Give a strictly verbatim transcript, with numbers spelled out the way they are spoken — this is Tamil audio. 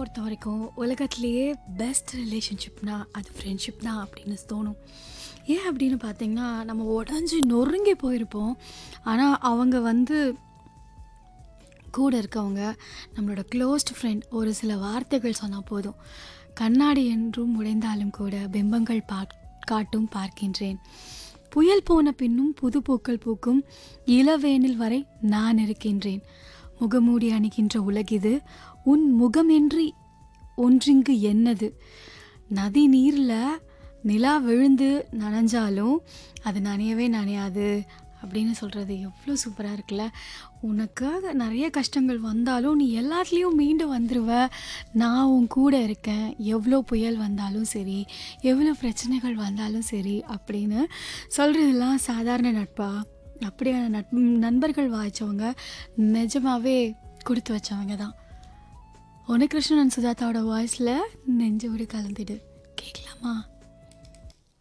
பொறுத்த வரைக்கும் உலகத்திலேயே பெஸ்ட் ரிலேஷன்ஷிப்னா அது ஃப்ரெண்ட்ஷிப் தான் அப்படின்னு தோணும். ஏன் அப்படின்னு பார்த்தீங்கன்னா, நம்ம உடஞ்சி நொறுங்கி போயிருப்போம். ஆனால் அவங்க வந்து கூட இருக்கவங்க நம்மளோட க்ளோஸ்ட் ஃப்ரெண்ட் ஒரு சில வார்த்தைகள் சொன்னால் போதும். கண்ணாடி என்றும் உடைந்தாலும் கூட பிம்பங்கள் பா காட்டும் பார்க்கின்றேன். புயல் போன பின்னும் புது பூக்கள் பூக்கும் இளவேனில் வரை நான் இருக்கின்றேன். முகமூடி அணிகின்ற உலகிது, உன் முகமின்றி ஒன்றிங்கு என்னது? நதி நீரில் நிலா விழுந்து நனைஞ்சாலும் அது நனையவே நனையாது அப்படின்னு சொல்கிறது எவ்வளோ சூப்பராக இருக்குல்ல. உனக்காக நிறைய கஷ்டங்கள் வந்தாலும் நீ எல்லாத்துலேயும் மீண்டு வந்துடுவ. நான் உன் கூட இருக்கேன், எவ்வளோ புயல் வந்தாலும் சரி, எவ்வளோ பிரச்சனைகள் வந்தாலும் சரி அப்படின்னு சொல்கிறதெல்லாம் சாதாரண நட்பா? அப்படியான நட் நண்பர்கள் வாய்ச்சவங்க நிஜமாகவே கொடுத்து வச்சவங்க தான். உனக்கிருஷ்ணன் சுஜாதாவோட வாய்ஸில் நெஞ்சோடு கலந்துடு கேட்கலாமா?